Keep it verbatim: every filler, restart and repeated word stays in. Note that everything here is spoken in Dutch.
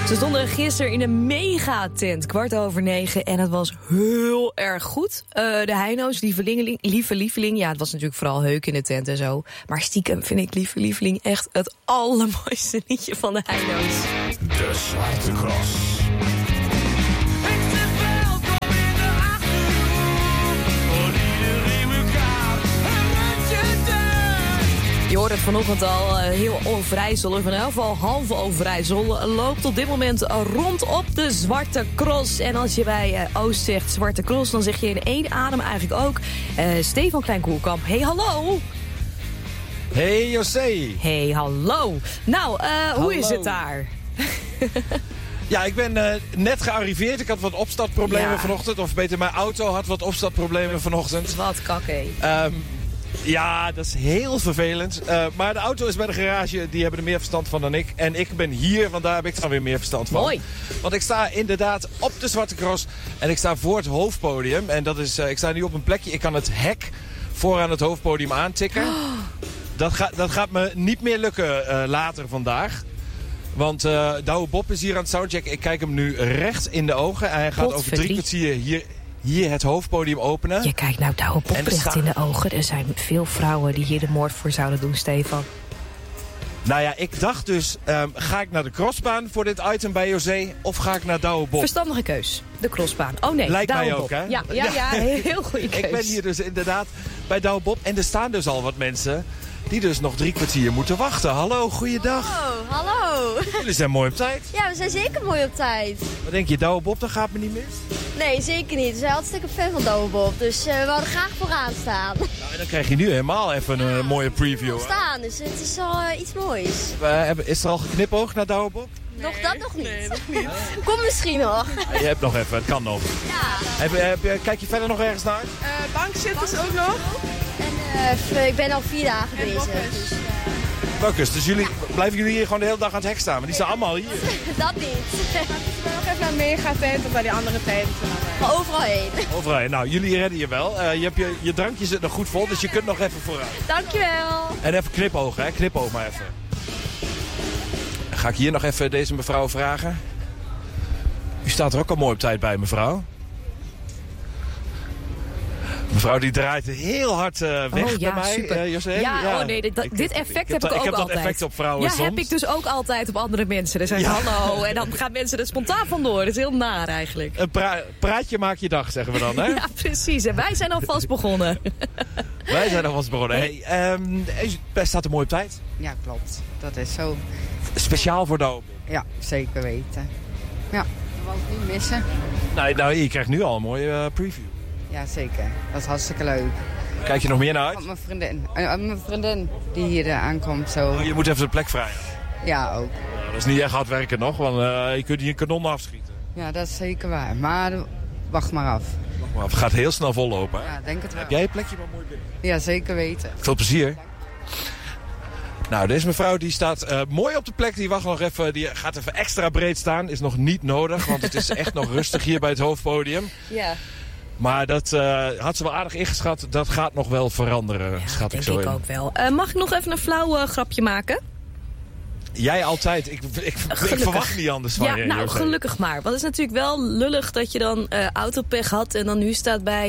Ze stonden gisteren in een megatent, kwart over negen. En het was heel erg goed. Uh, de Heino's, lieve lieveling, lieve lieveling. Ja, het was natuurlijk vooral heuk in de tent en zo. Maar stiekem vind ik lieve lieveling echt het allermooiste liedje van de Heino's. De Zwarte Cross. Je hoort het vanochtend al, heel Overijssel, of in ieder geval halve Overijssel loopt op dit moment rond op de Zwarte Cross. En als je bij Oost zegt Zwarte Cross, dan zeg je in één adem eigenlijk ook uh, Stefan Klein-Koelkamp. Hey, hallo! Hey, José! Hey, hallo! Nou, uh, hallo. Hoe is het daar? Ja, ik ben uh, net gearriveerd. Ik had wat opstartproblemen ja. vanochtend. Of beter, mijn auto had wat opstartproblemen vanochtend. Wat kakke. Um, Ja, dat is heel vervelend. Uh, maar de auto is bij de garage, die hebben er meer verstand van dan ik. En ik ben hier, want daar heb ik dan weer meer verstand van. Mooi. Want ik sta inderdaad op de Zwarte Cross en ik sta voor het hoofdpodium. En dat is, uh, ik sta nu op een plekje, ik kan het hek vooraan het hoofdpodium aantikken. Oh. Dat, ga, dat gaat me niet meer lukken uh, later vandaag. Want uh, Douwe Bob is hier aan het soundchecken. Ik kijk hem nu recht in de ogen. En hij gaat over drie kwartier hier... Hier het hoofdpodium openen. Je kijkt nou Douwe Bob recht sta... in de ogen. Er zijn veel vrouwen die hier de moord voor zouden doen, Stefan. Nou ja, ik dacht dus, um, ga ik naar de crossbaan voor dit item bij José of ga ik naar Douwe Bob? Verstandige keus, de crossbaan. Oh nee, lijkt Douwe mij Bob. ook, hè? Ja, ja, ja, heel goede keus. Ik ben hier dus inderdaad bij Douwe Bob en er staan dus al wat mensen die dus nog drie kwartier moeten wachten. Hallo, goeiedag. Oh, hallo. Jullie zijn mooi op tijd. Ja, we zijn zeker mooi op tijd. Wat denk je, Douwe Bob, dat gaat me niet mis? Nee, zeker niet. We zijn hartstikke fan van Douwe Bob, dus uh, we wouden graag vooraan staan. Nou, dan krijg je nu helemaal even een uh, mooie preview. We staan, dus het is al uh, iets moois. Uh, is er al geknipoogd naar Douwe Bob? Nee. Nog dat nog niet. Nee, nog niet. Kom misschien nog. Je hebt nog even, het kan nog. Ja. Heb, heb, kijk je verder nog ergens naar? Uh, bankzitters ook nog. En uh, ik ben al vier dagen en bezig. Dus, uh... Bakkers, dus jullie, blijven jullie hier gewoon de hele dag aan het hek staan? Maar die staan allemaal hier. Dat niet. We nog even naar mega tent of naar die andere tent. Maar overal heen. Overal heen. Nou, jullie redden je wel. Uh, je, hebt je, je drankje zit nog goed vol, dus je kunt nog even vooruit. Dankjewel. En even knipogen, hè? Knipoog maar even. Ga ik hier nog even deze mevrouw vragen? U staat er ook al mooi op tijd bij, mevrouw. Mevrouw die draait heel hard uh, weg oh, ja, bij mij, super. Uh, José. Ja, ja, oh nee, dit, ik, dit effect ik, heb ik, ik ook heb dat altijd. effect op vrouwen ja, soms. heb ik dus ook altijd op andere mensen. Dan zijn ze ja. hallo en dan gaan mensen er spontaan vandoor. Dat is heel naar eigenlijk. Een pra praatje maakt je dag, zeggen we dan, hè? Ja, precies. En wij zijn alvast begonnen. Wij zijn alvast begonnen. Hey, um, u staat er mooi op tijd. Ja, klopt. Dat is zo. Speciaal voor Douwe. Ja, zeker weten. Ja, dat wou ik niet missen. Nou, nou, je krijgt nu al een mooie uh, preview. Ja, zeker. Dat is hartstikke leuk. Kijk je nog meer naar uit? Op mijn vriendin. Uh, mijn vriendin die hier uh, aankomt. Zo. Oh, je moet even de plek vrij. Ja, ook. Nou, dat is niet echt hard werken nog, want uh, je kunt hier een kanon afschieten. Ja, dat is zeker waar. Maar uh, wacht maar af. Wacht maar af. Het gaat heel snel vollopen. Hè? Ja, denk het wel. Heb jij een plekje maar mooi binnen? Ja, zeker weten. Veel plezier. Nou, deze mevrouw die staat uh, mooi op de plek. Die wacht nog even. Die gaat even extra breed staan. Is nog niet nodig, want het is echt nog rustig hier bij het hoofdpodium. Ja. Maar dat uh, had ze wel aardig ingeschat. Dat gaat nog wel veranderen, ja, schat ik zo denk in. ik ook wel. Uh, mag ik nog even een flauw uh, grapje maken? Jij altijd. Ik, ik, ik verwacht niet anders van ja, je. Nou, José. gelukkig maar. Want het is natuurlijk wel lullig dat je dan uh, autopech had en dan nu staat bij